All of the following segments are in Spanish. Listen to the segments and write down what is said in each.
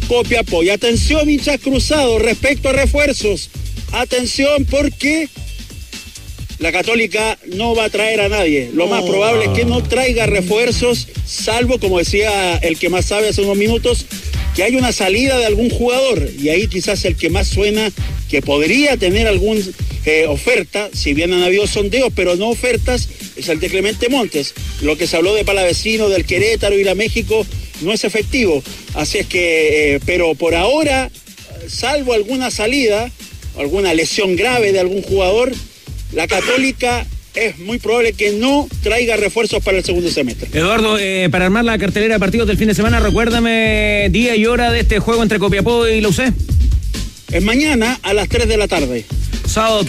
Copiapó. Y atención, hinchas cruzados, respecto a refuerzos. Atención, porque la Católica no va a traer a nadie. Lo más probable es que no traiga refuerzos, salvo, como decía el que más sabe hace unos minutos, que hay una salida de algún jugador. Y ahí quizás el que más suena que podría tener alguna oferta, si bien han habido sondeos, pero no ofertas, es el de Clemente Montes. Lo que se habló de Palavecino, del Querétaro y la México no es efectivo. Así es que, pero por ahora, salvo alguna salida, alguna lesión grave de algún jugador, la Católica es muy probable que no traiga refuerzos para el segundo semestre. Eduardo, para armar la cartelera de partidos del fin de semana, recuérdame día y hora de este juego entre Copiapó y la UC. Es mañana a las 3 de la tarde. Sábado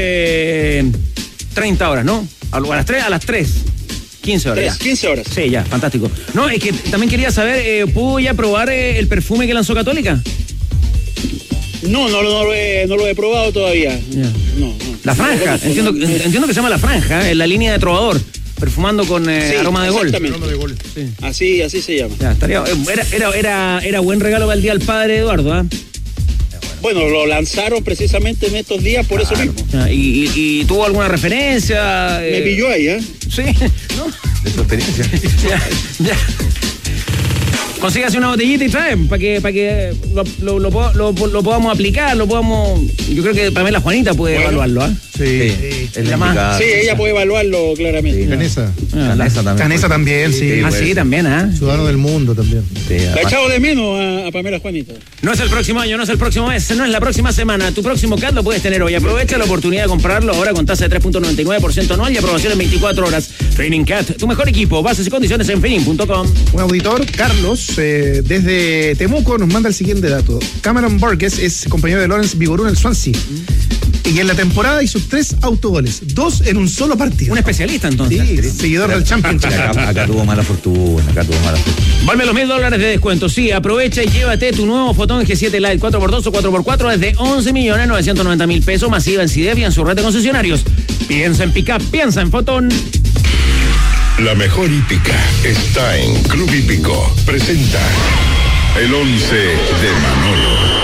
15:30 horas, ¿no? A las 3, 15 horas. 15 horas. Sí, ya, fantástico. No, es que también quería saber, ¿pudo ya probar el perfume que lanzó Católica? No lo he probado todavía. Yeah. No. La franja, entiendo que se llama La Franja, en la línea de Trovador, perfumando con sí, aroma de gol. Aroma de gol. Sí. Así se llama. Ya, era buen regalo para el Día del Padre, Eduardo, ¿eh? Bueno, lo lanzaron precisamente en estos días, por eso mismo. ¿Y tuvo alguna referencia? Me pilló ahí, ¿eh? Sí, ¿no? De su experiencia. Ya. Consígase una botellita y traen para que lo podamos aplicar, yo creo que Pamela Juanita puede evaluarlo, ¿eh? Sí. Sí, ella puede evaluarlo claramente. Sí, Canesa. Canesa también. Canesa también, sí. Sí, también, ¿eh? Ciudadano del mundo también. Sí, la he echado de menos a Pamela Juanita. No es el próximo año, no es el próximo mes, no es la próxima semana. Tu próximo CAT lo puedes tener hoy. Aprovecha la oportunidad de comprarlo ahora con tasa de 3.99% anual y aprobación en 24 horas. Training CAT, tu mejor equipo. Bases y condiciones en fenin.com. Un auditor, Carlos, desde Temuco, nos manda el siguiente dato. Cameron Burgess es compañero de Lawrence Vigorú en el Swansea. Y en la temporada hizo 3 autogoles, 2 en un solo partido. Un especialista, entonces. Sí, seguidor del Championship. Acá tuvo mala fortuna. Vuelve los $1,000 de descuento. Sí, aprovecha y llévate tu nuevo Fotón G7 Lite 4x2 o 4x4 desde 11.990.000 pesos, masiva en CIDEF y en su red de concesionarios. Piensa en Pickup, piensa en Fotón. La mejor hípica está en Club Hípico. Presenta el 11 de Manolo.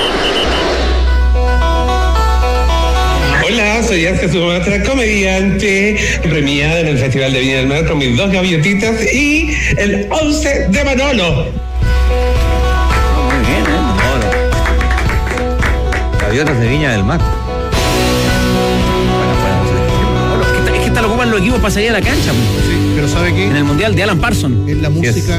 Hola, soy Aska Sumatra, comediante, premiada en el Festival de Viña del Mar con mis 2 gaviotitas y el 11 de Manolo. Muy bien, Manolo. Gaviotas de Viña del Mar. Es que esta lo ocupan los equipos para salir a la cancha. Sí, pero ¿sabe qué? En el Mundial de Alan Parsons. Es la música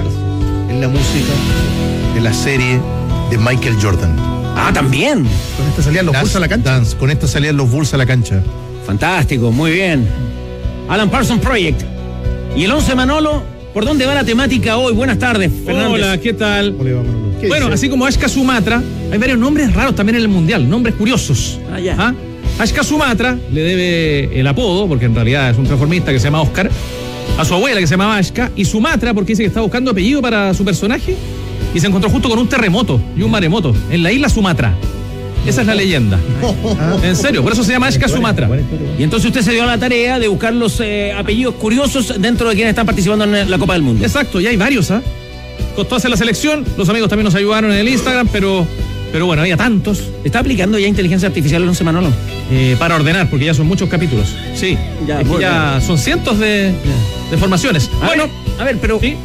de la serie de Michael Jordan. Ah, también. Con esta salían los Bulls a la cancha. Con esta salían los Bulls a la cancha. Fantástico, muy bien. Alan Parsons Project. Y el 11 Manolo, ¿por dónde va la temática hoy? Buenas tardes, Fernández. Hola, ¿qué tal? Bueno, así como Aska Sumatra, hay varios nombres raros también en el Mundial, nombres curiosos. Ya. Aska Sumatra le debe el apodo, porque en realidad es un transformista que se llama Oscar, a su abuela que se llamaba Aska, y Sumatra porque dice que está buscando apellido para su personaje y se encontró justo con un terremoto y un maremoto en la isla Sumatra. Esa es la leyenda. En serio, por eso se llama Aska Sumatra. Y entonces usted se dio a la tarea de buscar los apellidos curiosos dentro de quienes están participando en la Copa del Mundo. Exacto, y hay varios, costó hacer la selección, los amigos también nos ayudaron en el Instagram, pero bueno, había tantos. ¿Está aplicando ya inteligencia artificial el 11 Manolo? Para ordenar, porque ya son muchos capítulos. Sí, ya son cientos de formaciones. A ver, pero... ¿sí?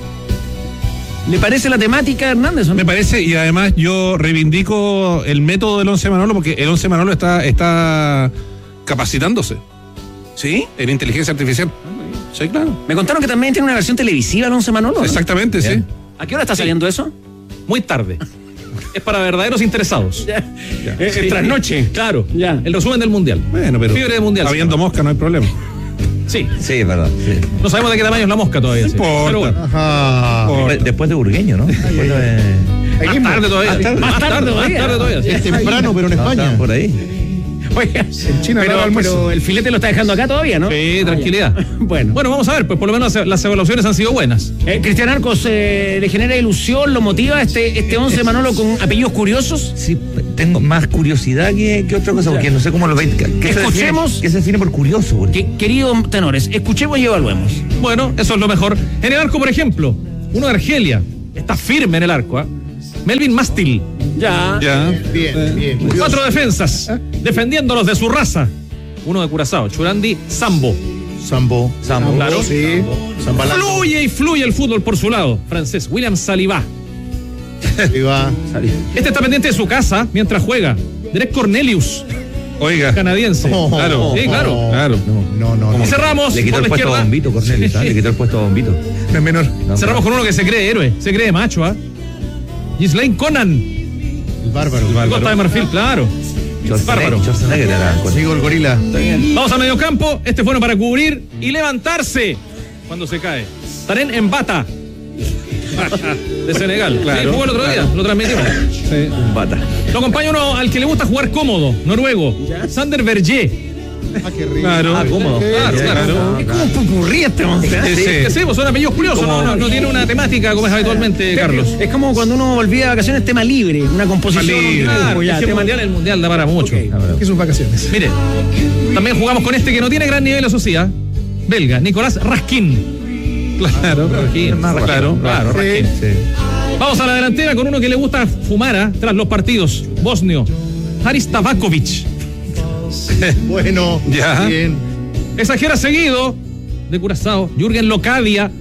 ¿Le parece la temática, Hernández? ¿O no? Me parece, y además yo reivindico el método del 11 Manolo, porque el 11 Manolo está capacitándose. ¿Sí? En inteligencia artificial. Sí, claro. Me contaron que también tiene una versión televisiva el 11 Manolo, ¿no? Exactamente, bien. Sí. ¿A qué hora está saliendo eso? Muy tarde. Es para verdaderos interesados. Es trasnoche. Claro. El resumen del Mundial. Bueno, pero fiebre de Mundial. Habiendo mosca no hay problema. Sí, es verdad. Sí. No sabemos de qué tamaño es la mosca todavía. Sí. Pero bueno. Después de Burgueño, ¿no? Más tarde todavía. Más tarde todavía. Es temprano, pero en España. Por ahí. Oiga, en China pero el filete lo está dejando acá todavía, ¿no? Sí, tranquilidad. Bueno, vamos a ver, pues por lo menos las evaluaciones han sido buenas. Cristian Arcos, ¿le genera ilusión, lo motiva este 11 Manolo con apellidos curiosos? Sí, tengo más curiosidad que otra cosa, porque no sé cómo lo veis. Escuchemos. ¿Qué se define por curioso? Queridos tenores, escuchemos y evaluemos. Bueno, eso es lo mejor. En el arco, por ejemplo, uno de Argelia, está firme en el arco, Melvin Mastil. Ya. Bien. 4 defensas, defendiéndolos de su raza. Uno de Curazao, Churandi Sambo. Sambo. Claro. Sí. Zambalando. Fluye el fútbol por su lado. Francés, William Saliba. Ahí va. Este está pendiente de su casa mientras juega. Derek Cornelius, Oiga. canadiense. Claro. Sí, claro. Claro. No. Y cerramos Le quitó por el la puesto a izquierda. Bombito, Cornelius. Le quitó el puesto a Bombito. No es menor. No, Cerramos con uno que se cree héroe, se cree macho, ¿ah? Ghislaine Conan, El bárbaro. Costa de Marfil, claro. Bárbaro. Schwarzenegger era. Amigo el gorila. Vamos al mediocampo. Este es bueno para cubrir y levantarse cuando se cae. Taren Mbata, de Senegal. Claro, Sí, jugó el otro día, lo transmitimos. Un bata. Lo acompaña uno al que le gusta jugar cómodo, noruego. Sander Berger. Qué rico. Claro. Cómodo. Claro. Es como un popurrí este once, ¿eh? Sí. Que sí, pues son apellidos curiosos, no tiene una temática como es habitualmente, Carlos. Es como cuando uno volvía de vacaciones, tema libre, una composición. Tema libre. un grupo, Claro, ya, es que tema el mundial da para mucho. ¿Qué sus vacaciones? Mire, también jugamos con este que no tiene gran nivel, eso sí, ¿ah? Belga, Nicolás Raskin. Claro, Raskin. Claro, Raskin. Vamos a la delantera con uno que le gusta fumar, ¿ah? Tras los partidos. Bosnio, Haris Tabakovic. Bueno. Ya. Bien. Exagera seguido, de Curazao, Jürgen Locadia.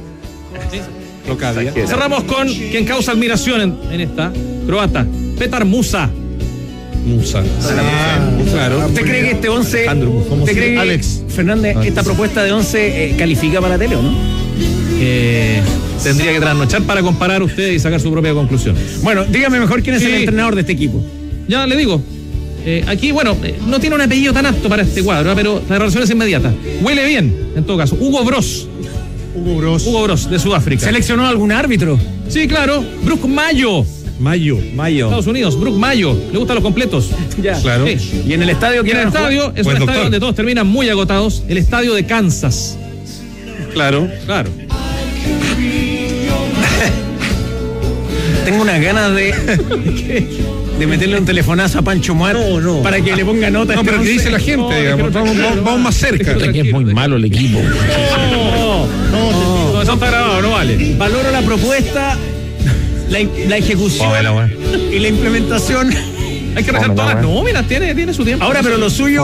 Locadia. Cerramos con quien causa admiración en esta, croata, Petar Musa. Musa. Claro. ¿Usted cree que este 11, usted cree que, Alex Fernández, esta propuesta de 11 califica para la tele o no? Tendría que trasnochar para comparar usted y sacar su propia conclusión. Bueno, dígame mejor quién es el Sí. entrenador de este equipo. Ya le digo. Aquí, bueno, no tiene un apellido tan apto para este cuadro, pero la relación es inmediata. Huele bien, en todo caso. Hugo Bros, de Sudáfrica. ¿Seleccionó algún árbitro? Sí, claro. Brook Mayo, Mayo. Estados Unidos. Brook Mayo. ¿Le gustan los completos? Ya. Claro. Sí. ¿Y en el estadio Y en quién el era estadio, es Buen un estadio doctor. donde todos terminan muy agotados. El estadio de Kansas. Claro. Claro. Tengo unas ganas de meterle un telefonazo a Pancho Muerto para que le ponga nota. No, pero ¿qué dice la gente? Digamos, vamos más cerca. Que es muy malo el equipo. No, eso está grabado, no vale. Valoro la propuesta, la ejecución y la implementación. Hay que revisar todas las nóminas, tiene su tiempo. Ahora, pero lo suyo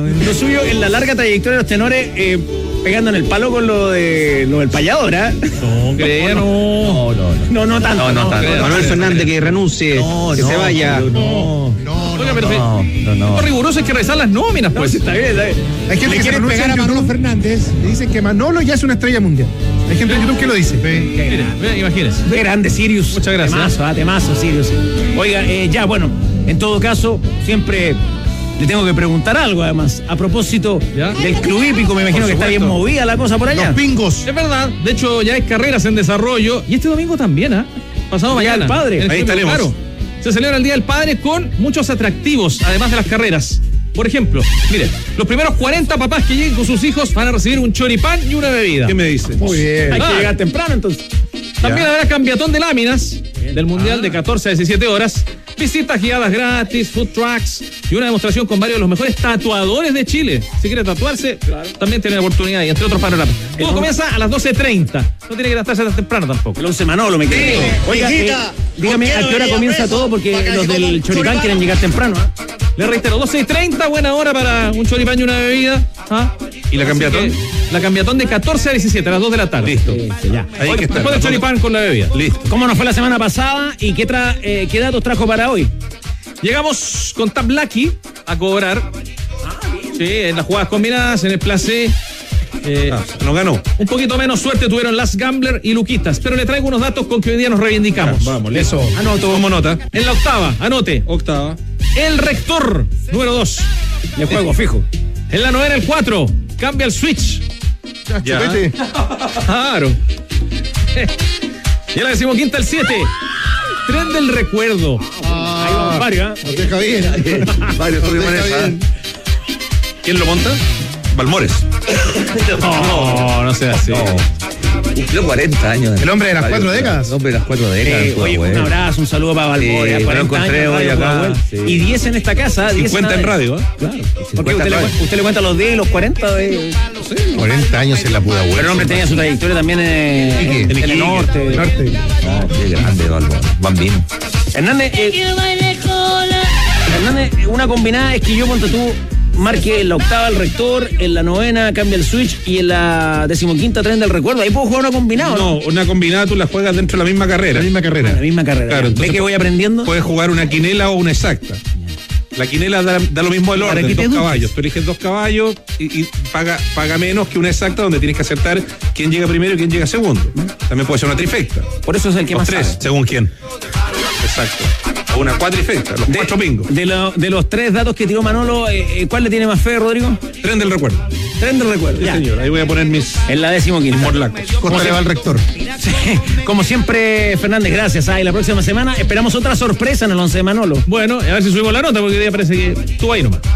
en la larga trayectoria de los tenores, pegando en el palo con lo del payador, ¿eh? No, crea, no. No tanto. No tanto. Manuel Fernández que renuncie, que se vaya. Oiga, pero lo riguroso es que revisar las nóminas, pues. Está bien. Hay gente que se pronuncia en YouTube Fernández y dicen que Manolo ya es una estrella mundial. Hay gente en YouTube que lo dice. Mire, imagínese. Qué grande, Sirius. Muchas gracias. Temazo, Sirius. Oiga, ya, bueno, en todo caso, siempre le tengo que preguntar algo, además. A propósito ¿Ya? del club hípico, me imagino Por que está bien supuesto. movida la cosa por allá. Los bingos. Es verdad, de hecho ya hay carreras en desarrollo y este domingo también, ¿ah? Pasado Día mañana. del Padre. En el Ahí Club estaremos. Claro. Se celebra el Día del Padre con muchos atractivos, además de las carreras. Por ejemplo, mire, los primeros 40 papás que lleguen con sus hijos van a recibir un choripán y una bebida. ¿Qué me dice? Muy bien. Hay que llegar temprano, entonces. También habrá cambiatón de láminas del Mundial de 14 a 17 horas, visitas guiadas gratis, food trucks y una demostración con varios de los mejores tatuadores de Chile. Si quiere tatuarse, también tiene la oportunidad y entre otros panoramas. Todo comienza a las 12:30. No tiene que gastarse tan temprano tampoco. El 11 Manolo me quedé. Oiga, dígame a qué hora comienza todo, porque los del choripán quieren llegar temprano. Le reitero, 12:30, buena hora para un choripán y una bebida. ¿Ah? ¿Y la cambiatón? La cambiatón de 14 a 17, a las 2 de la tarde. Listo. Ya. Ahí que está. Después del choripán con la bebida. Listo. ¿Cómo nos fue la semana pasada y qué datos trajo para hoy? Llegamos con Tap Lucky a cobrar. Sí, en las jugadas combinadas, en el placé. No ganó. Un poquito menos suerte tuvieron Las Gambler y Luquitas, pero le traigo unos datos con que hoy día nos reivindicamos. Vamos, eso. Anoto. Tomo nota. En la octava, anote. Octava. El Rector, número 2. Le juego fijo. En la novena, el 4. Cambia el switch. Ya. Chupete. Claro. Y en la 15ª, el 7. Tren del recuerdo. Ahí vamos varios, ¿eh? Nos deja bien. Varios Nos deja bien. ¿Quién lo monta? Balmores. No sea así. Cumplió 40 años. El hombre de las 4 décadas. El hombre de las 4 décadas. Oye, un abrazo, un saludo para Balboria. Sí, 40 encontré años, hoy acá. Pudahuel. Sí. Y 10 en esta casa. 50 en radio, ¿eh? Claro. Porque usted le cuenta los 10 y los 40 de... 40 años en la Pudahuel. Pero el hombre tenía su trayectoria también en el norte. No, qué grande, Balboa. Bambino. Hernández, una combinada es que yo, ponte tú, marque en la octava el rector, en la novena cambia el switch y en la 15ª tren del recuerdo. Ahí puedo jugar una combinada. No, una combinada tú la juegas dentro de la misma carrera. La misma carrera. Claro, ¿Ve que voy aprendiendo? Puedes jugar una quinela o una exacta. La quinela da lo mismo el orden, 2 caballos. Tú eliges 2 caballos y paga menos que una exacta donde tienes que acertar quién llega primero y quién llega segundo. También puede ser una trifecta. Por eso es el que los más 3, sabe. según quién. Exacto. O una cuatrifecta, los 4 pingos. De los 3 datos que tiró Manolo, ¿cuál le tiene más fe, Rodrigo? Tren del recuerdo. Tren del recuerdo. Sí, Ya. señor. Ahí voy a poner mis... En la 15ª. morlacos. Costa le va al rector. Sí, como siempre, Fernández, gracias. Y la próxima semana esperamos otra sorpresa en el 11 de Manolo. Bueno, a ver si subimos la nota, porque hoy día parece que tú ahí nomás.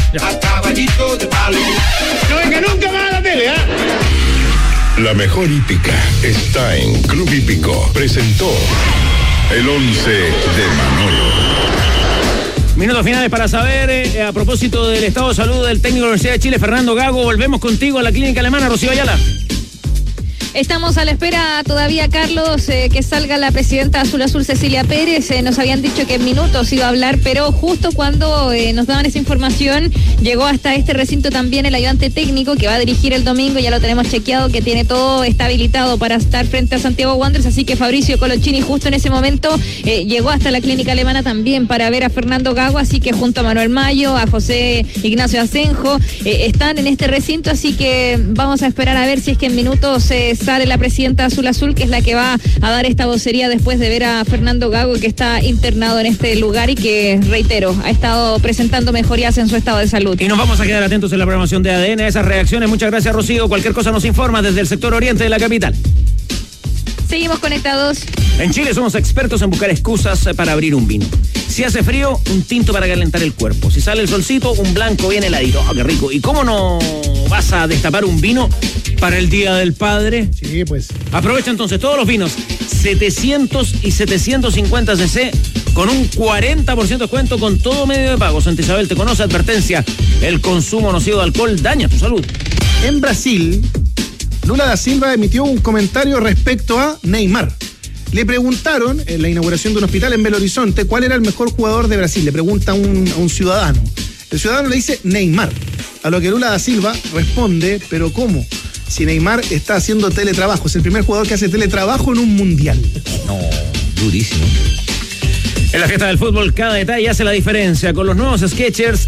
No venga nunca más a la tele, ¿ah? La mejor hípica está en Club Hípico. Presentó el 11 de Manolo. Minutos finales para saber, a propósito del estado de salud del técnico de la Universidad de Chile, Fernando Gago. Volvemos contigo a la clínica alemana, Rocío Ayala. Estamos a la espera todavía, Carlos, que salga la presidenta Azul Azul, Cecilia Pérez. Nos habían dicho que en minutos iba a hablar, pero justo cuando nos daban esa información, llegó hasta este recinto también el ayudante técnico que va a dirigir el domingo. Ya lo tenemos chequeado, que tiene todo, está habilitado para estar frente a Santiago Wanderers. Así que Fabricio Colochini justo en ese momento llegó hasta la clínica alemana también para ver a Fernando Gago. Así que junto a Manuel Mayo, a José Ignacio Asenjo, están en este recinto. Así que vamos a esperar a ver si es que en minutos sale la presidenta Azul Azul, que es la que va a dar esta vocería después de ver a Fernando Gago, que está internado en este lugar y que, reitero, ha estado presentando mejorías en su estado de salud. Y nos vamos a quedar atentos en la programación de ADN a esas reacciones. Muchas gracias, Rocío. Cualquier cosa nos informa desde el sector oriente de la capital. Seguimos conectados. En Chile somos expertos en buscar excusas para abrir un vino. Si hace frío, un tinto para calentar el cuerpo. Si sale el solcito, un blanco bien heladito. ¡Oh, qué rico! ¿Y cómo no vas a destapar un vino para el Día del Padre? Sí, pues. Aprovecha entonces todos los vinos 700 y 750 cc con un 40% de descuento con todo medio de pago. Santa Isabel te conoce. Advertencia: el consumo nocivo de alcohol daña tu salud. En Brasil, Lula da Silva emitió un comentario respecto a Neymar. Le preguntaron en la inauguración de un hospital en Belo Horizonte cuál era el mejor jugador de Brasil. Le pregunta a un ciudadano. El ciudadano le dice Neymar. A lo que Lula da Silva responde, ¿pero cómo? Si Neymar está haciendo teletrabajo. Es el primer jugador que hace teletrabajo en un mundial. No, durísimo. En la fiesta del fútbol, cada detalle hace la diferencia. Con los nuevos Skechers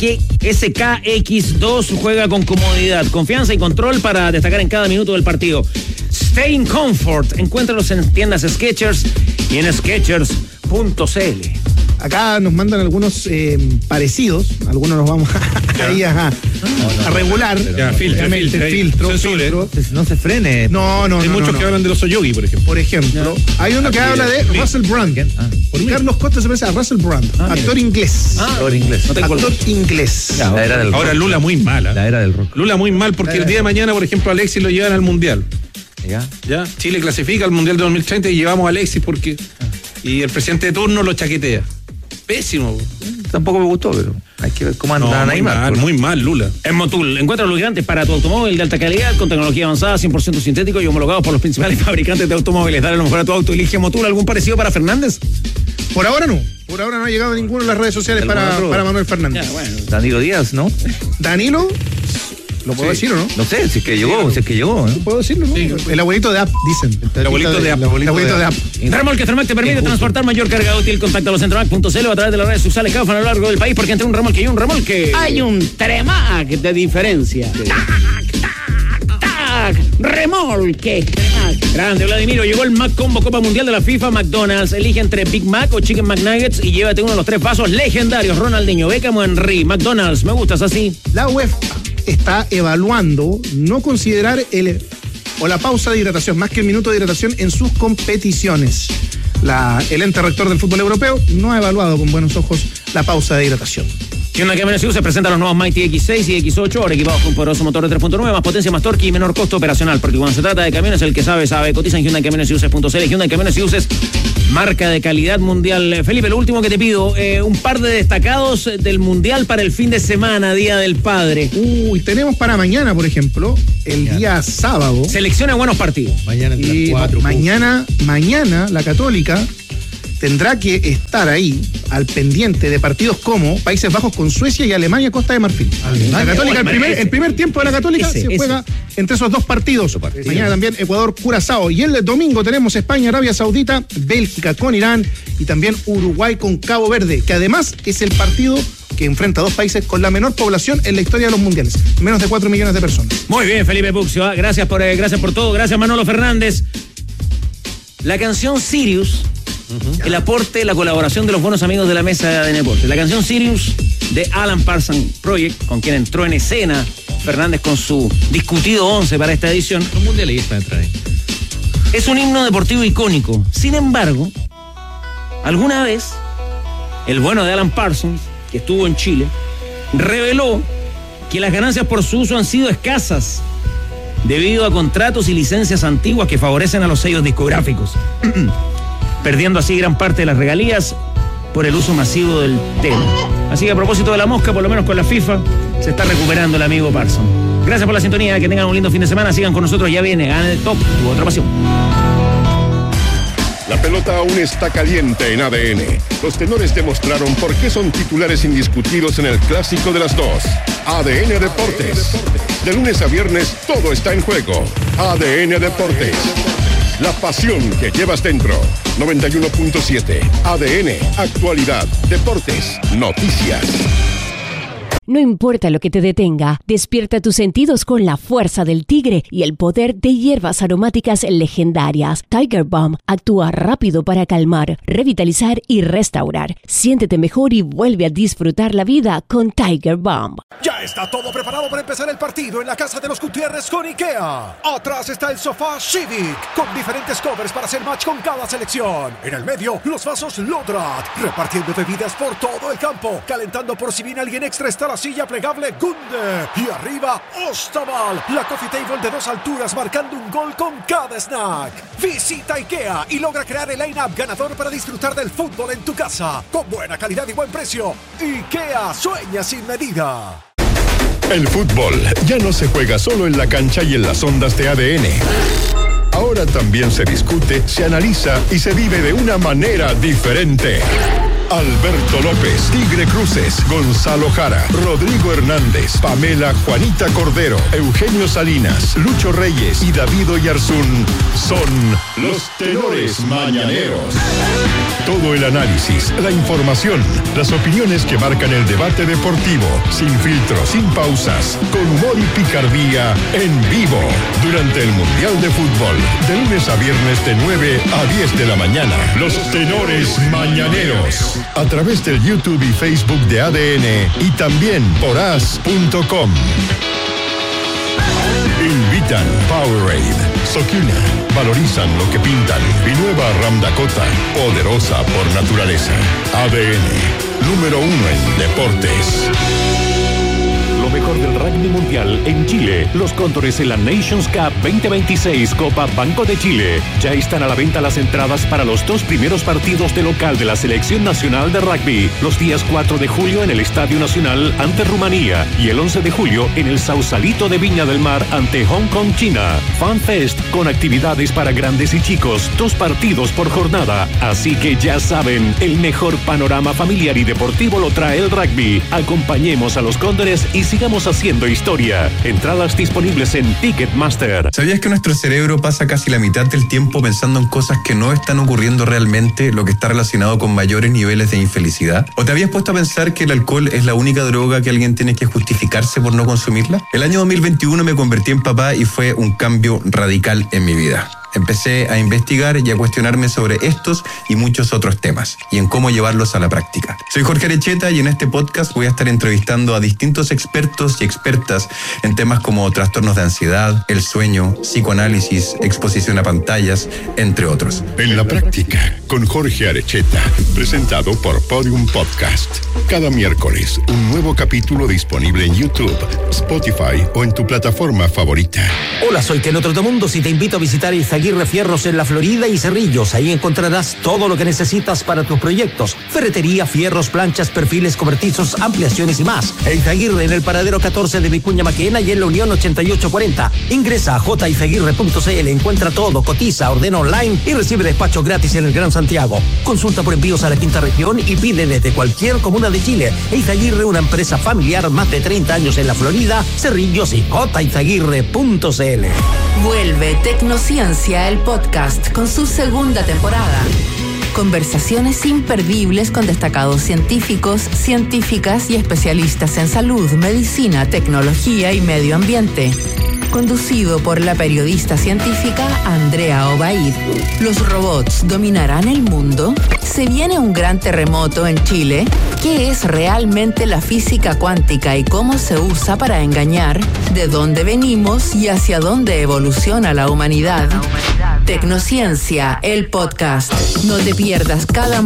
SKX2 juega con comodidad, confianza y control para destacar en cada minuto del partido. Stay in comfort. Encuéntralos en tiendas Skechers y en Skechers.cl. Acá nos mandan algunos parecidos. Algunos nos vamos a regular. Ya, filtro. No se frene. No. Hay muchos que hablan de los Oyogi, por ejemplo. Por ejemplo, hay uno que habla de Russell Brand. Carlos Costa se parece a Russell Brand, actor inglés. Actor inglés. Actor inglés. La era del Ahora rock. Lula muy mala. La era del rock. Lula muy mal porque el día de mañana, por ejemplo, Alexis lo llevan al Mundial. ¿Ya? Chile clasifica al Mundial de 2030 y llevamos a Alexis porque... Y el presidente de turno lo chaquetea. Pésimo. Tampoco me gustó, pero hay que ver cómo anda Neymar. Muy mal, Lula. En Motul, encuentra lubricantes para tu automóvil de alta calidad con tecnología avanzada, 100% sintético y homologados por los principales fabricantes de automóviles. Dale lo mejor a tu auto, elige Motul. ¿Algún parecido para Fernández? Por ahora no. Por ahora no ha llegado ninguno en las redes sociales para Manuel Fernández. Ya, bueno. Danilo Díaz, ¿no? Danilo, ¿lo puedo decir o no? No sé, si es que llegó, ¿eh? ¿Puedo decirlo, no? Sí. El abuelito de App, dicen. El abuelito de App. El abuelito de App. Remolque Tremac te permite transportar mayor carga útil. Contáctalos en tremac.cl o a través de las redes sociales Kaufman a lo largo del país, porque entre un remolque y un remolque Hay un Tremac de diferencia. Remolque. Grande, Vladimiro. Llegó el Mac Combo Copa Mundial de la FIFA. McDonald's. Elige entre Big Mac o Chicken McNuggets y llévate uno de los 3 vasos legendarios. Ronaldinho, Beckham o Henry. McDonald's. Me gustas así. La UEFA está evaluando no considerar la pausa de hidratación, más que el minuto de hidratación en sus competiciones. El ente rector del fútbol europeo no ha evaluado con buenos ojos la pausa de hidratación. Hyundai Camiones y Buses presenta los nuevos Mighty X6 y X8, ahora equipados con un poderoso motor de 3.9, más potencia, más torque y menor costo operacional, porque cuando se trata de camiones, el que sabe, sabe. Cotiza en Hyundai Camiones y Buses.cl. Hyundai Camiones y Buses, marca de calidad mundial. Felipe, lo último que te pido, un par de destacados del Mundial para el fin de semana, Día del Padre. Tenemos para mañana, por ejemplo, el día sábado. Selecciona buenos partidos. Mañana entre las 4. Mañana la Católica tendrá que estar ahí al pendiente de partidos como Países Bajos con Suecia y Alemania Costa de Marfil. La Católica, el primer tiempo de la Católica se juega entre esos dos partidos. Mañana también Ecuador Curazao, y el domingo tenemos España Arabia Saudita, Bélgica con Irán y también Uruguay con Cabo Verde, que además es el partido que enfrenta a dos países con la menor población en la historia de los mundiales, menos de 4 millones de personas. Muy bien, Felipe Puccio, gracias por todo, gracias Manolo Fernández. La canción Sirius, el aporte, la colaboración de los buenos amigos de la mesa de deporte. La canción Sirius de Alan Parsons Project, con quien entró en escena Fernández con su discutido 11 para esta edición. Un mundialista entra ahí. Es un himno deportivo icónico. Sin embargo, alguna vez el bueno de Alan Parsons, que estuvo en Chile, reveló que las ganancias por su uso han sido escasas debido a contratos y licencias antiguas que favorecen a los sellos discográficos, perdiendo así gran parte de las regalías por el uso masivo del tema. Así que a propósito de la mosca, por lo menos con la FIFA, se está recuperando el amigo Parsons. Gracias por la sintonía, que tengan un lindo fin de semana, sigan con nosotros, ya viene Gana el Top, tu otra pasión. La pelota aún está caliente en ADN. Los tenores demostraron por qué son titulares indiscutidos en el clásico de las dos. ADN Deportes. De lunes a viernes todo está en juego. ADN Deportes. La pasión que llevas dentro. 91.7. ADN. Actualidad. Deportes. Noticias. No importa lo que te detenga, despierta tus sentidos con la fuerza del tigre y el poder de hierbas aromáticas legendarias. Tiger Balm actúa rápido para calmar, revitalizar y restaurar. Siéntete mejor y vuelve a disfrutar la vida con Tiger Balm. Ya está todo preparado para empezar el partido en la casa de los Gutiérrez con IKEA. Atrás está el sofá Civic, con diferentes covers para hacer match con cada selección. En el medio, los vasos Lodrat, repartiendo bebidas por todo el campo, calentando por si viene alguien extra está la silla plegable Gunde. Y arriba, Ostaval, la coffee table de 2 alturas marcando un gol con cada snack. Visita IKEA y logra crear el line-up ganador para disfrutar del fútbol en tu casa. Con buena calidad y buen precio. IKEA, sueña sin medida. El fútbol ya no se juega solo en la cancha y en las ondas de ADN. Ahora también se discute, se analiza y se vive de una manera diferente. Alberto López, Tigre Cruces, Gonzalo Jara, Rodrigo Hernández, Pamela Juanita Cordero, Eugenio Salinas, Lucho Reyes y David Oyarzún son los tenores mañaneros. Todo el análisis, la información, las opiniones que marcan el debate deportivo, sin filtros, sin pausas, con humor y picardía, en vivo, durante el Mundial de Fútbol, de lunes a viernes de 9 a 10 de la mañana. Los tenores mañaneros. A través del YouTube y Facebook de ADN y también por as.com. Invitan Powerade, Sokina, valorizan lo que pintan y nueva Ram Dakota, poderosa por naturaleza. ADN, número 1 en deportes. Lo mejor del rugby mundial en Chile. Los Cóndores en la Nations Cup 2026 Copa Banco de Chile. Ya están a la venta las entradas para los 2 primeros partidos de local de la Selección Nacional de Rugby. Los días 4 de julio en el Estadio Nacional ante Rumanía y el 11 de julio en el Sausalito de Viña del Mar ante Hong Kong, China. Fan Fest con actividades para grandes y chicos. 2 partidos por jornada. Así que ya saben, el mejor panorama familiar y deportivo lo trae el rugby. Acompañemos a los Cóndores y sigamos haciendo historia. Entradas disponibles en Ticketmaster. ¿Sabías que nuestro cerebro pasa casi la mitad del tiempo pensando en cosas que no están ocurriendo realmente, lo que está relacionado con mayores niveles de infelicidad? ¿O te habías puesto a pensar que el alcohol es la única droga que alguien tiene que justificarse por no consumirla? El año 2021 me convertí en papá y fue un cambio radical en mi vida. Empecé a investigar y a cuestionarme sobre estos y muchos otros temas y en cómo llevarlos a la práctica. Soy Jorge Arecheta y en este podcast voy a estar entrevistando a distintos expertos y expertas en temas como trastornos de ansiedad, el sueño, psicoanálisis, exposición a pantallas, entre otros. En la práctica, con Jorge Arecheta, presentado por Podium Podcast. Cada miércoles, un nuevo capítulo disponible en YouTube, Spotify o en tu plataforma favorita. Hola, soy Keno Trotamundos y te invito a visitar Izaguirre Fierros en La Florida y Cerrillos. Ahí encontrarás todo lo que necesitas para tus proyectos: ferretería, fierros, planchas, perfiles, cobertizos, ampliaciones y más. Izaguirre en el paradero 14 de Vicuña Maquena y en la Unión 8840. Ingresa a jizaguirre.cl, encuentra todo, cotiza, ordena online y recibe despacho gratis en el Gran Santiago. Consulta por envíos a la quinta región y pide desde cualquier comuna de Chile. Izaguirre, una empresa familiar, más de 30 años en La Florida, Cerrillos y jizaguirre.cl. Vuelve Tecnociencia, el podcast, con su segunda temporada. Conversaciones imperdibles con destacados científicos, científicas y especialistas en salud, medicina, tecnología y medio ambiente. Conducido por la periodista científica Andrea Obaid. ¿Los robots dominarán el mundo? ¿Se viene un gran terremoto en Chile? ¿Qué es realmente la física cuántica y cómo se usa para engañar? ¿De dónde venimos y hacia dónde evoluciona la humanidad? Tecnociencia, el podcast. No te pierdas cada